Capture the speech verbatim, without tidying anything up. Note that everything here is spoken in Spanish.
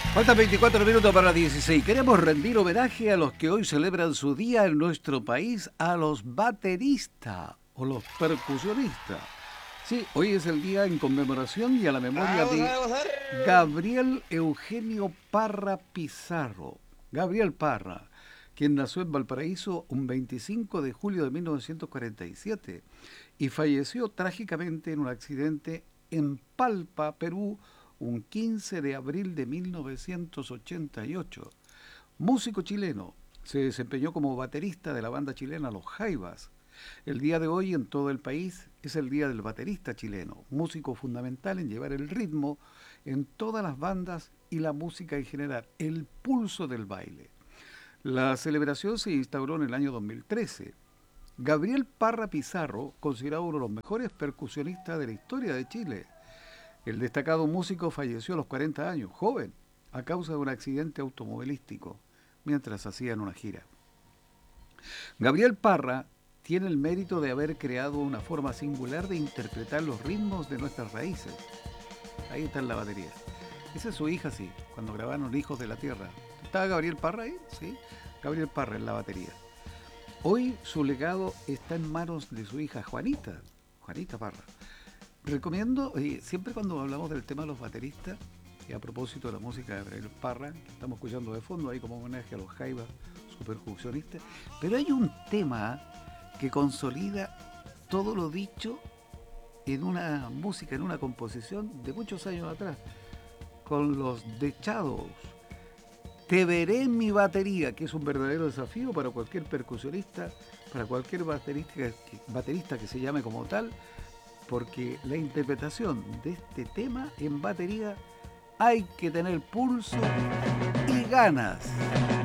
Faltan veinticuatro minutos para las dieciséis. Queremos rendir homenaje a los que hoy celebran su día en nuestro país, a los bateristas o los percusionistas. Sí, hoy es el día en conmemoración y a la memoria Vamos a de ver, vamos a ver. Gabriel Eugenio Parra Pizarro. Gabriel Parra, quien nació en Valparaíso un veinticinco de julio de mil novecientos cuarenta y siete y falleció trágicamente en un accidente en Palpa, Perú, un quince de abril de mil novecientos ochenta y ocho. Músico chileno, se desempeñó como baterista de la banda chilena Los Jaivas. El día de hoy en todo el país es el día del baterista chileno, músico fundamental en llevar el ritmo en todas las bandas y la música en general, el pulso del baile. La celebración se instauró en el año dos mil trece. Gabriel Parra Pizarro, considerado uno de los mejores percusionistas de la historia de Chile. El destacado músico falleció a los cuarenta años, joven, a causa de un accidente automovilístico, mientras hacían una gira. Gabriel Parra tiene el mérito de haber creado una forma singular de interpretar los ritmos de nuestras raíces. Ahí está en la batería. Esa es su hija, sí, cuando grabaron Hijos de la Tierra. ¿Estaba Gabriel Parra ahí? Sí, Gabriel Parra en la batería. Hoy su legado está en manos de su hija Juanita, Juanita Parra. Recomiendo, eh, siempre cuando hablamos del tema de los bateristas, y a propósito de la música de Gabriel Parra, que estamos escuchando de fondo ahí como homenaje a los Jaivas, su percusionistas, pero hay un tema que consolida todo lo dicho en una música, en una composición de muchos años atrás, con los The Shadows. Te veré en mi batería, que es un verdadero desafío para cualquier percusionista, para cualquier baterista que, baterista que se llame como tal, porque la interpretación de este tema en batería hay que tener pulso y ganas.